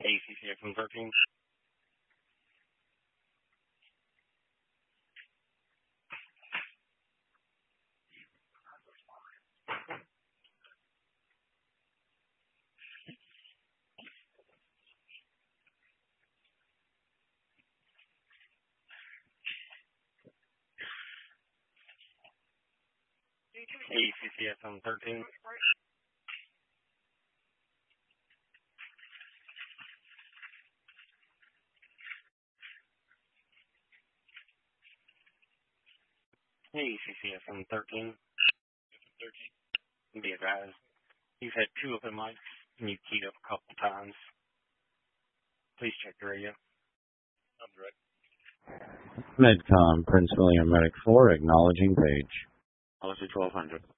ACCF from 13. ACCF from 13. ACCF from 13. Be advised, you've had 2 open mics and you keyed up a couple times. Please check the radio. I'm direct. Medcom, Prince William Medic 4, acknowledging page. Policy 1200.